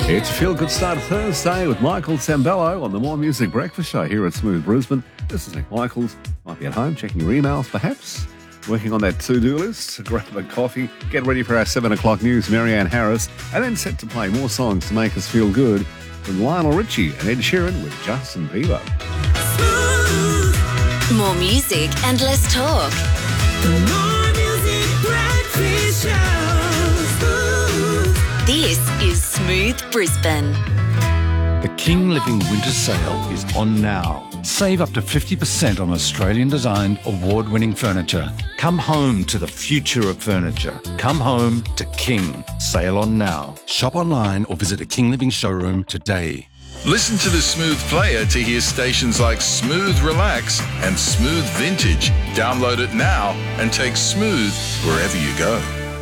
It's a feel-good start Thursday with Michael Sembello on the More Music Breakfast Show here at Smooth Brisbane. This is Nick Michaels. Might be at home checking your emails, perhaps. Working on that to-do list. Grab a coffee. Get ready for our 7 o'clock news, Marianne Harris. And then set to play more songs to make us feel good from Lionel Richie and Ed Sheeran with Justin Bieber. More music and less talk. More Music Breakfast Show. This is Smooth Brisbane. The King Living Winter Sale is on now. Save up to 50% on Australian-designed, award-winning furniture. Come home to the future of furniture. Come home to King. Sale on now. Shop online or visit a King Living showroom today. Listen to the Smooth Player to hear stations like Smooth Relax and Smooth Vintage. Download it now and take Smooth wherever you go.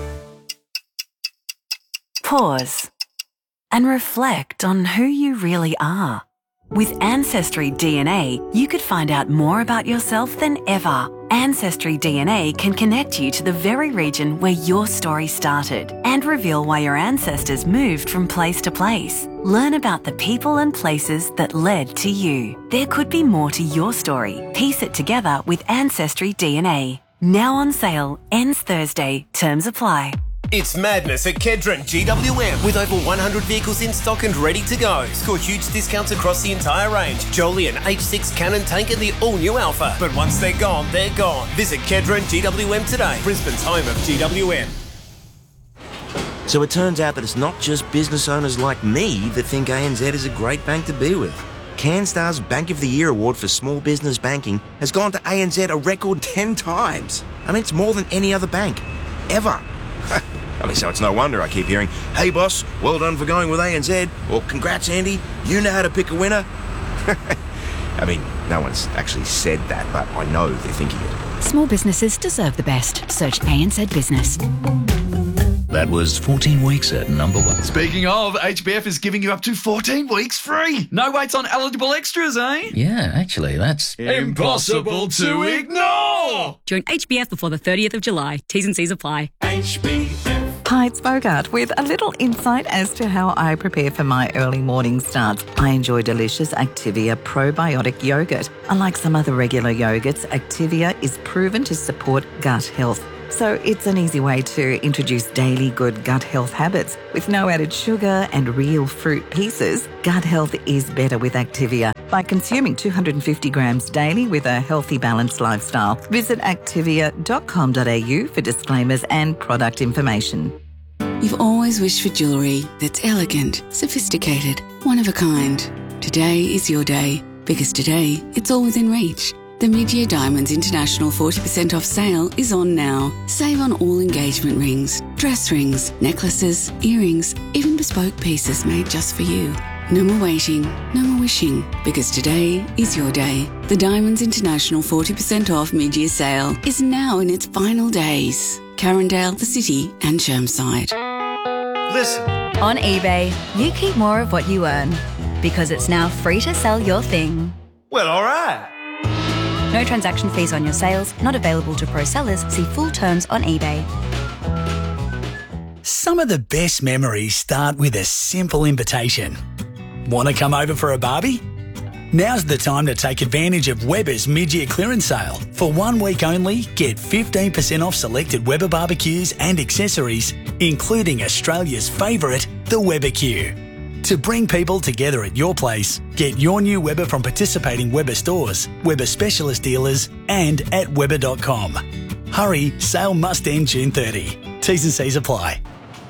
Pause and reflect on who you really are. With Ancestry DNA, you could find out more about yourself than ever. Ancestry DNA can connect you to the very region where your story started and reveal why your ancestors moved from place to place. Learn about the people and places that led to you. There could be more to your story. Piece it together with Ancestry DNA. Now on sale, ends Thursday. Terms apply. It's madness at Kedron GWM with over 100 vehicles in stock and ready to go. Score huge discounts across the entire range. Jolian, H6 Cannon Tank and the all-new Alpha. But once they're gone, they're gone. Visit Kedron GWM today, Brisbane's home of GWM. So it turns out that it's not just business owners like me that think ANZ is a great bank to be with. CanStar's Bank of the Year award for small business banking has gone to ANZ a record 10 times. I mean, it's more than any other bank, ever. So it's no wonder I keep hearing, "Hey boss, well done for going with ANZ," or "Congrats Andy, you know how to pick a winner." No one's actually said that, but I know they're thinking it. Small businesses deserve the best. Search ANZ Business. That was 14 weeks at number 1. Speaking of, HBF is giving you up to 14 weeks free. No waits on eligible extras, eh? Yeah, actually, that's impossible to ignore. Join HBF before the 30th of July. T's and C's apply. HBF. Hi, it's Bogart with a little insight as to how I prepare for my early morning starts. I enjoy delicious Activia probiotic yogurt. Unlike some other regular yogurts, Activia is proven to support gut health. So it's an easy way to introduce daily good gut health habits. With no added sugar and real fruit pieces, gut health is better with Activia. By consuming 250 grams daily with a healthy, balanced lifestyle, visit activia.com.au for disclaimers and product information. You've always wished for jewellery that's elegant, sophisticated, one of a kind. Today is your day, because today it's all within reach. The Mid-Year Diamonds International 40% off sale is on now. Save on all engagement rings, dress rings, necklaces, earrings, even bespoke pieces made just for you. No more waiting, no more wishing, because today is your day. The Diamonds International 40% off mid-year sale is now in its final days. Carindale, the City and Chermside. Listen. On eBay, you keep more of what you earn, because it's now free to sell your thing. Well, all right. No transaction fees on your sales, not available to pro sellers. See full terms on eBay. Some of the best memories start with a simple invitation. Want to come over for a barbie? Now's the time to take advantage of Weber's mid-year clearance sale. For 1 week only, get 15% off selected Weber barbecues and accessories, including Australia's favourite, the Weber-Q. To bring people together at your place, get your new Weber from participating Weber stores, Weber specialist dealers and at Weber.com. Hurry, sale must end June 30. T's and C's apply.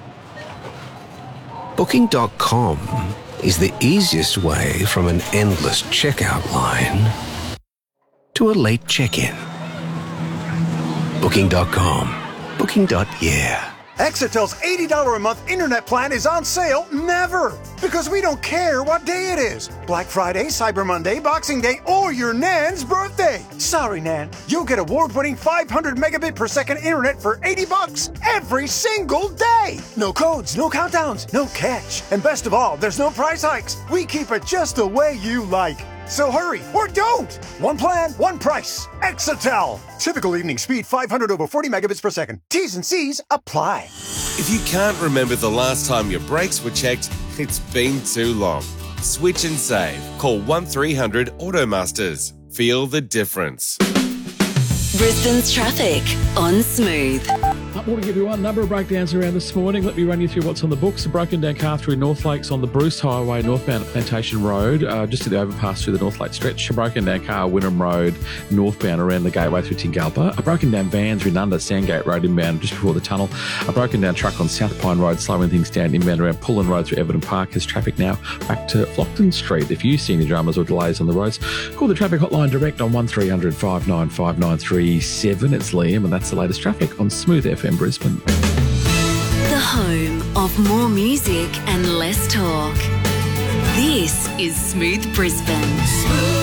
Booking.com is the easiest way from an endless checkout line to a late check-in. Booking.com. Booking.yeah. Exitel's $80 a month internet plan is on sale never, because we don't care what day it is. Black Friday, Cyber Monday, Boxing Day, or your Nan's birthday. Sorry, Nan. You'll get award-winning 500 megabit per second internet for $80 every single day. No codes, no countdowns, no catch. And best of all, there's no price hikes. We keep it just the way you like. So hurry, or don't! One plan, one price. Exitel. Typical evening speed 500 over 40 megabits per second. T's and C's apply. If you can't remember the last time your brakes were checked, It's been too long. Switch and save. Call 1300 Automasters. Feel the difference. Brisbane's traffic on Smooth. Up morning, everyone. Number of breakdowns around this morning. Let me run you through what's on the books. A broken down car through North Lakes on the Bruce Highway, northbound at Plantation Road, just to the overpass through the North Lake stretch. A broken down car, Wynnum Road, northbound around the gateway through Tingalpa. A broken down van through Nunda, Sandgate Road inbound just before the tunnel. A broken down truck on South Pine Road, slowing things down inbound around Pullen Road through Everton Park. There's traffic now back to Flockton Street. If you see any dramas or delays on the roads, call the traffic hotline direct on 1300 595 937. It's Liam, and that's the latest traffic on Smooth FM Brisbane. The home of more music and less talk. This is Smooth Brisbane.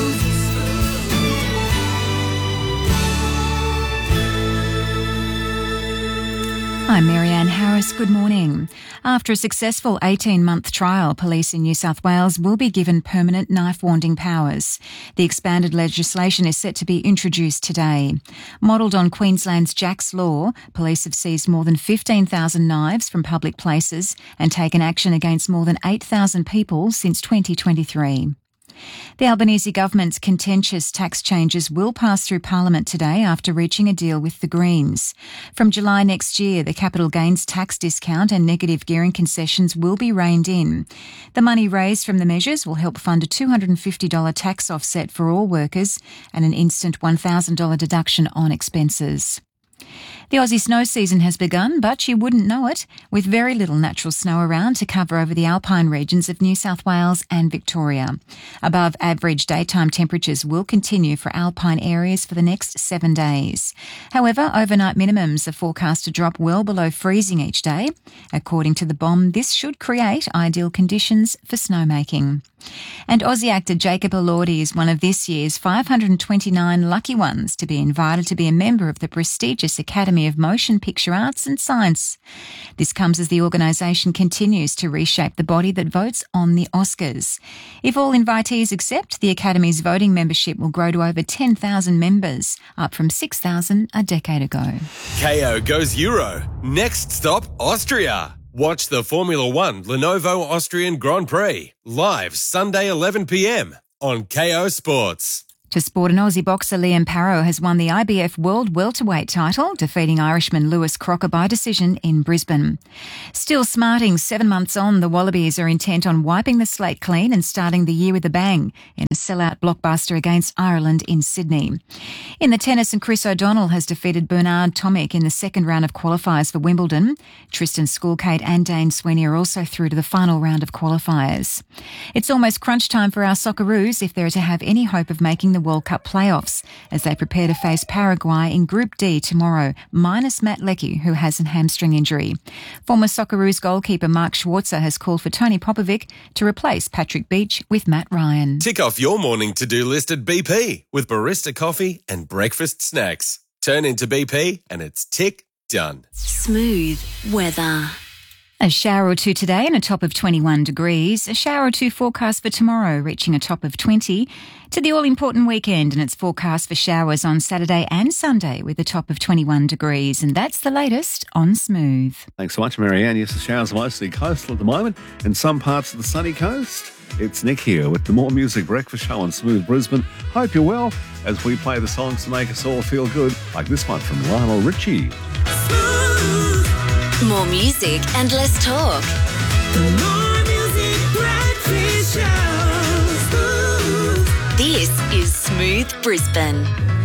I'm Marianne Harris. Good morning. After a successful 18-month trial, police in New South Wales will be given permanent knife-wanding powers. The expanded legislation is set to be introduced today. Modelled on Queensland's Jack's Law, police have seized more than 15,000 knives from public places and taken action against more than 8,000 people since 2023. The Albanese government's contentious tax changes will pass through Parliament today after reaching a deal with the Greens. From July next year, the capital gains tax discount and negative gearing concessions will be reined in. The money raised from the measures will help fund a $250 tax offset for all workers and an instant $1,000 deduction on expenses. The Aussie snow season has begun, but you wouldn't know it, with very little natural snow around to cover over the alpine regions of New South Wales and Victoria. Above average daytime temperatures will continue for alpine areas for the next 7 days. However, overnight minimums are forecast to drop well below freezing each day. According to the BOM, this should create ideal conditions for snowmaking. And Aussie actor Jacob Elordi is one of this year's 529 lucky ones to be invited to be a member of the prestigious Academy of Motion Picture Arts and Science. This comes as the organisation continues to reshape the body that votes on the Oscars. If all invitees accept, the Academy's voting membership will grow to over 10,000 members, up from 6,000 a decade ago. KO goes Euro. Next stop, Austria. Watch the Formula One Lenovo Austrian Grand Prix live Sunday 11 p.m. on KO Sports. To sport, an Aussie boxer, Liam Parrow, has won the IBF World Welterweight title, defeating Irishman Lewis Crocker by decision in Brisbane. Still smarting 7 months on, the Wallabies are intent on wiping the slate clean and starting the year with a bang in a sellout blockbuster against Ireland in Sydney. In the tennis, and Chris O'Donnell has defeated Bernard Tomic in the second round of qualifiers for Wimbledon. Tristan Skulkate and Dane Sweeney are also through to the final round of qualifiers. It's almost crunch time for our Socceroos if they're to have any hope of making the World Cup playoffs as they prepare to face Paraguay in Group D tomorrow, minus Matt Leckie, who has a hamstring injury. Former Socceroos goalkeeper Mark Schwarzer has called for Tony Popovic to replace Patrick Beach with Matt Ryan. Tick off your morning to-do list at BP with barista coffee and breakfast snacks. Turn into BP and it's tick done. Smooth weather. A shower or two today and a top of 21 degrees. A shower or two forecast for tomorrow, reaching a top of 20. To the all-important weekend, and it's forecast for showers on Saturday and Sunday with a top of 21 degrees. And that's the latest on Smooth. Thanks so much, Marianne. Yes, the showers are mostly coastal at the moment and some parts of the sunny coast. It's Nick here with the More Music Breakfast Show on Smooth Brisbane. Hope you're well as we play the songs to make us all feel good, like this one from Lionel Richie. More music and less talk. The More Music Breakfast Show. This is Smooth Brisbane.